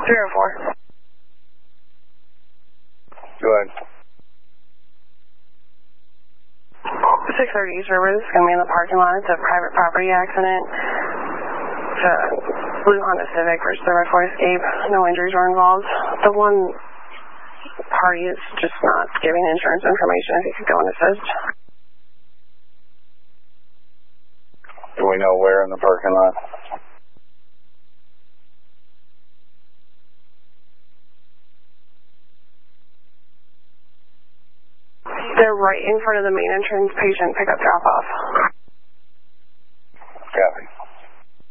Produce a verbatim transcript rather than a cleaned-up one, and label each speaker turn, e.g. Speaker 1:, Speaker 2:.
Speaker 1: three oh four.
Speaker 2: Go ahead.
Speaker 1: six thirty East River, this is going to be in the parking lot. It's a private property accident. It's a blue Honda Civic versus the Red Ford Escape. No injuries were involved. The one party is just not giving insurance information. If you could go and assist.
Speaker 2: Do we know where in the parking lot?
Speaker 1: They're right in front of the main entrance patient pickup drop-off.